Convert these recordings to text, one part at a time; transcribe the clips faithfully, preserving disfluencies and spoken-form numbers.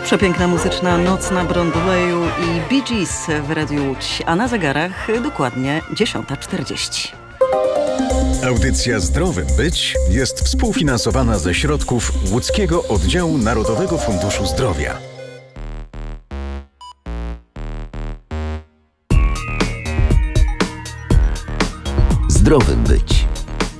Przepiękna muzyczna noc na Broadwayu i Bee Gees w Radiu Łódź, a na zegarach dokładnie dziesiąta czterdzieści. Audycja Zdrowym Być jest współfinansowana ze środków Łódzkiego Oddziału Narodowego Funduszu Zdrowia. Zdrowym Być.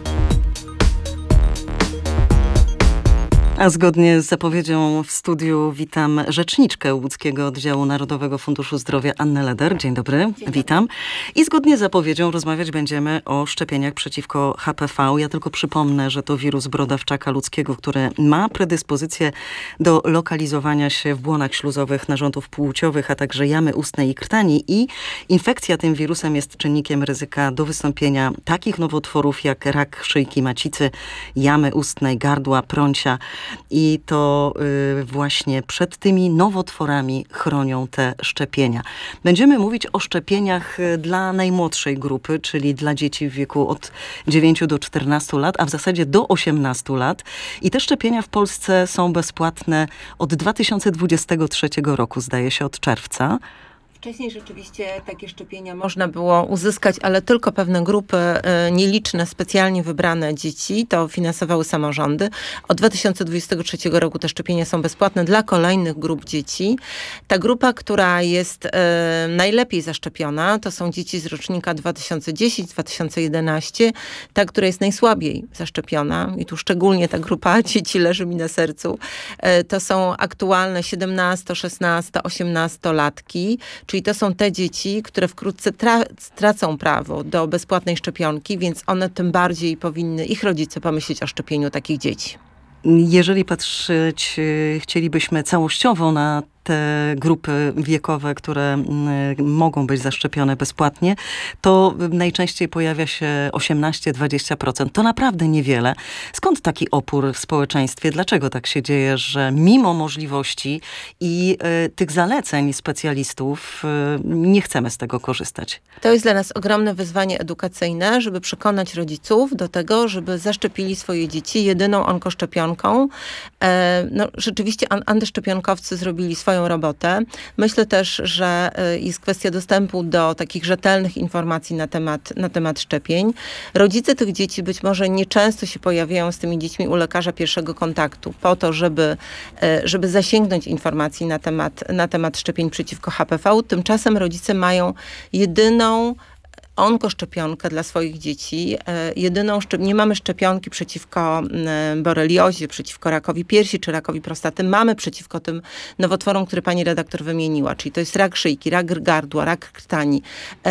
A zgodnie z zapowiedzią w studiu witam rzeczniczkę Łódzkiego Oddziału Narodowego Funduszu Zdrowia Annę Leder. Dzień dobry, Dzień witam. Dobry. I zgodnie z zapowiedzią rozmawiać będziemy o szczepieniach przeciwko H P V. Ja tylko przypomnę, że to wirus brodawczaka ludzkiego, który ma predyspozycję do lokalizowania się w błonach śluzowych narządów płciowych, a także jamy ustnej i krtani. I infekcja tym wirusem jest czynnikiem ryzyka do wystąpienia takich nowotworów jak rak szyjki macicy, jamy ustnej, gardła, prącia. I to y, właśnie przed tymi nowotworami chronią te szczepienia. Będziemy mówić o szczepieniach dla najmłodszej grupy, czyli dla dzieci w wieku od dziewięciu do czternastu lat, a w zasadzie do osiemnastu lat. I te szczepienia w Polsce są bezpłatne od dwa tysiące dwudziestego trzeciego roku, zdaje się od czerwca. Wcześniej rzeczywiście takie szczepienia można było uzyskać, ale tylko pewne grupy, y, nieliczne, specjalnie wybrane dzieci, to finansowały samorządy. Od dwa tysiące dwudziestego trzeciego roku te szczepienia są bezpłatne dla kolejnych grup dzieci. Ta grupa, która jest y, najlepiej zaszczepiona, to są dzieci z rocznika dwa tysiące dziesiątego do dwa tysiące jedenastego. Ta, która jest najsłabiej zaszczepiona, i tu szczególnie ta grupa dzieci leży mi na sercu, y, to są aktualne siedemnasto-, szesnasto-, osiemnastolatki, czyli to są te dzieci, które wkrótce tra- stracą prawo do bezpłatnej szczepionki, więc one tym bardziej powinny, ich rodzice, pomyśleć o szczepieniu takich dzieci. Jeżeli patrzeć chcielibyśmy całościowo na te grupy wiekowe, które mogą być zaszczepione bezpłatnie, to najczęściej pojawia się osiemnaście do dwudziestu procent. To naprawdę niewiele. Skąd taki opór w społeczeństwie? Dlaczego tak się dzieje, że mimo możliwości i y, tych zaleceń specjalistów y, nie chcemy z tego korzystać? To jest dla nas ogromne wyzwanie edukacyjne, żeby przekonać rodziców do tego, żeby zaszczepili swoje dzieci jedyną onkoszczepionką. E, no, rzeczywiście an- antyszczepionkowcy zrobili swoją robotę. Myślę też, że jest kwestia dostępu do takich rzetelnych informacji na temat, na temat szczepień. Rodzice tych dzieci być może nieczęsto się pojawiają z tymi dziećmi u lekarza pierwszego kontaktu po to, żeby, żeby zasięgnąć informacji na temat, na temat szczepień przeciwko H P V. Tymczasem rodzice mają jedyną onkoszczepionkę dla swoich dzieci. Jedyną szczep- nie mamy szczepionki przeciwko boreliozie, przeciwko rakowi piersi czy rakowi prostaty. Mamy przeciwko tym nowotworom, które pani redaktor wymieniła, czyli to jest rak szyjki, rak gardła, rak krtani,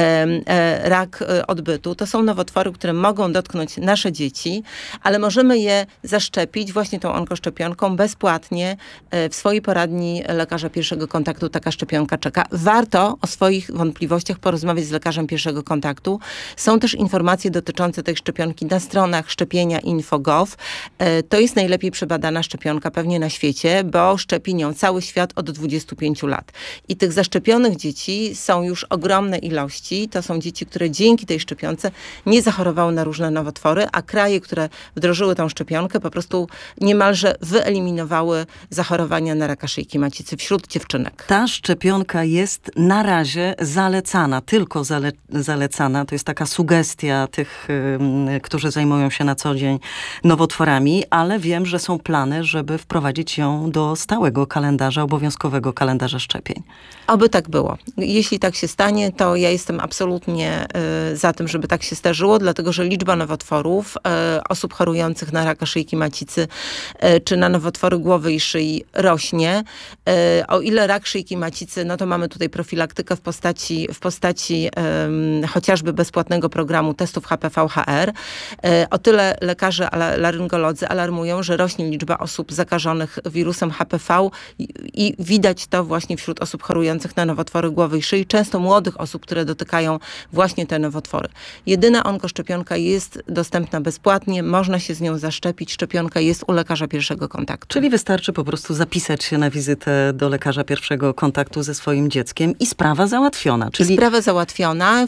rak odbytu. To są nowotwory, które mogą dotknąć nasze dzieci, ale możemy je zaszczepić właśnie tą onkoszczepionką bezpłatnie w swojej poradni lekarza pierwszego kontaktu. Taka szczepionka czeka. Warto o swoich wątpliwościach porozmawiać z lekarzem pierwszego kontaktu. Są też informacje dotyczące tej szczepionki na stronach szczepienia kropka info kropka gov. To jest najlepiej przebadana szczepionka pewnie na świecie, bo szczepi nią cały świat od dwudziestu pięciu lat. I tych zaszczepionych dzieci są już ogromne ilości. To są dzieci, które dzięki tej szczepionce nie zachorowały na różne nowotwory, a kraje, które wdrożyły tą szczepionkę, po prostu niemalże wyeliminowały zachorowania na raka szyjki macicy wśród dziewczynek. Ta szczepionka jest na razie zalecana, tylko zale- zalecana. To jest taka sugestia tych, y, którzy zajmują się na co dzień nowotworami, ale wiem, że są plany, żeby wprowadzić ją do stałego kalendarza, obowiązkowego kalendarza szczepień. Oby tak było. Jeśli tak się stanie, to ja jestem absolutnie y, za tym, żeby tak się zdarzyło, dlatego że liczba nowotworów, y, osób chorujących na raka szyjki macicy y, czy na nowotwory głowy i szyi rośnie. Y, o ile rak szyjki macicy, no to mamy tutaj profilaktykę w postaci, w postaci y, chociażby bezpłatnego programu testów H P V H R. O tyle lekarze, laryngolodzy alarmują, że rośnie liczba osób zakażonych wirusem H P V i, i widać to właśnie wśród osób chorujących na nowotwory głowy i szyi, często młodych osób, które dotykają właśnie te nowotwory. Jedyna onkoszczepionka jest dostępna bezpłatnie, można się z nią zaszczepić. Szczepionka jest u lekarza pierwszego kontaktu. Czyli wystarczy po prostu zapisać się na wizytę do lekarza pierwszego kontaktu ze swoim dzieckiem i sprawa załatwiona. Czyli... I sprawa załatwiona. W przypadku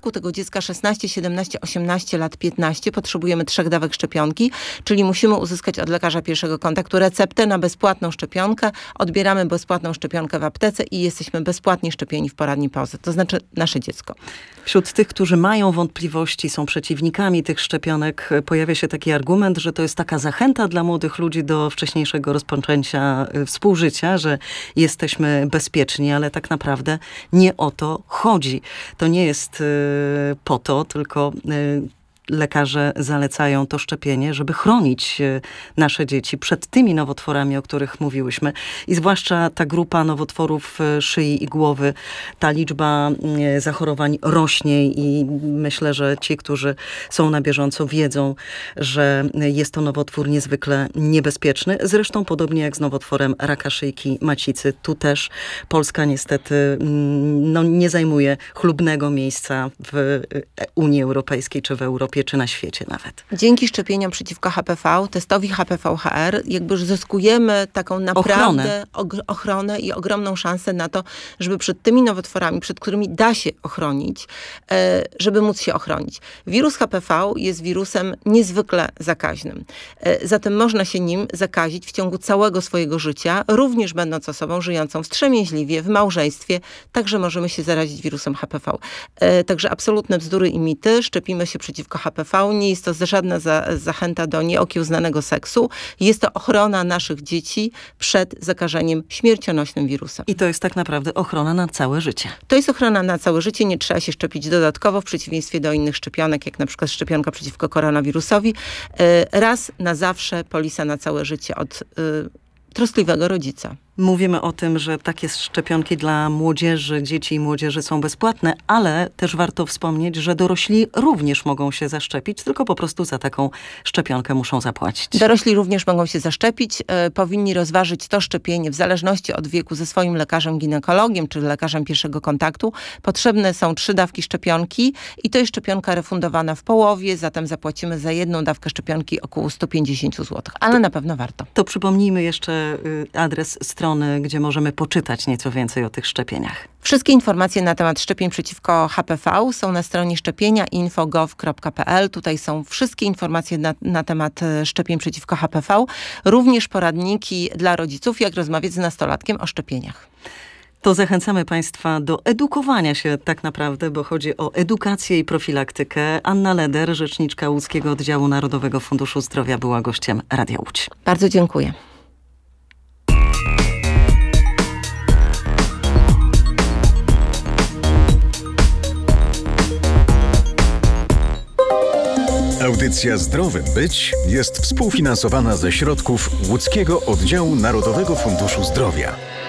przypadku tego dziecka szesnaście, siedemnaście, osiemnaście lat, piętnaście potrzebujemy trzech dawek szczepionki, czyli musimy uzyskać od lekarza pierwszego kontaktu receptę na bezpłatną szczepionkę, odbieramy bezpłatną szczepionkę w aptece i jesteśmy bezpłatnie szczepieni w poradni P O Z E, to znaczy nasze dziecko. Wśród tych, którzy mają wątpliwości, są przeciwnikami tych szczepionek, pojawia się taki argument, że to jest taka zachęta dla młodych ludzi do wcześniejszego rozpoczęcia współżycia, że jesteśmy bezpieczni, ale tak naprawdę nie o to chodzi. To nie jest y, po to, tylko y, lekarze zalecają to szczepienie, żeby chronić nasze dzieci przed tymi nowotworami, o których mówiłyśmy. I zwłaszcza ta grupa nowotworów szyi i głowy, ta liczba zachorowań rośnie i myślę, że ci, którzy są na bieżąco, wiedzą, że jest to nowotwór niezwykle niebezpieczny. Zresztą podobnie jak z nowotworem raka szyjki macicy. Tu też Polska niestety no, nie zajmuje chlubnego miejsca w Unii Europejskiej czy w Europie, czy na świecie nawet. Dzięki szczepieniom przeciwko H P V, testowi H P V H R, jakby już zyskujemy taką naprawdę ochronę. ochronę i ogromną szansę na to, żeby przed tymi nowotworami, przed którymi da się ochronić, żeby móc się ochronić. Wirus H P V jest wirusem niezwykle zakaźnym. Zatem można się nim zakazić w ciągu całego swojego życia, również będąc osobą żyjącą wstrzemięźliwie, w małżeństwie, także możemy się zarazić wirusem H P V. Także absolutne bzdury i mity, szczepimy się przeciwko H P V, nie jest to żadna za, zachęta do nieokiełznanego seksu. Jest to ochrona naszych dzieci przed zakażeniem śmiercionośnym wirusem. I to jest tak naprawdę ochrona na całe życie. To jest ochrona na całe życie. Nie trzeba się szczepić dodatkowo, w przeciwieństwie do innych szczepionek, jak na przykład szczepionka przeciwko koronawirusowi. Raz na zawsze, polisa na całe życie od troskliwego rodzica. Mówimy o tym, że takie szczepionki dla młodzieży, dzieci i młodzieży są bezpłatne, ale też warto wspomnieć, że dorośli również mogą się zaszczepić, tylko po prostu za taką szczepionkę muszą zapłacić. Dorośli również mogą się zaszczepić. E, powinni rozważyć to szczepienie w zależności od wieku ze swoim lekarzem ginekologiem, czy lekarzem pierwszego kontaktu. Potrzebne są trzy dawki szczepionki i to jest szczepionka refundowana w połowie, zatem zapłacimy za jedną dawkę szczepionki około sto pięćdziesiąt złotych, ale to, na pewno warto. To przypomnijmy jeszcze y, adres strony, gdzie możemy poczytać nieco więcej o tych szczepieniach. Wszystkie informacje na temat szczepień przeciwko H P V są na stronie szczepienia kropka info kropka gov kropka p l. Tutaj są wszystkie informacje na, na temat szczepień przeciwko H P V, również poradniki dla rodziców, jak rozmawiać z nastolatkiem o szczepieniach. To zachęcamy Państwa do edukowania się tak naprawdę, bo chodzi o edukację i profilaktykę. Anna Leder, rzeczniczka Łódzkiego Oddziału Narodowego Funduszu Zdrowia, była gościem Radia Łódź. Bardzo dziękuję. Audycja Zdrowym Być jest współfinansowana ze środków Łódzkiego Oddziału Narodowego Funduszu Zdrowia.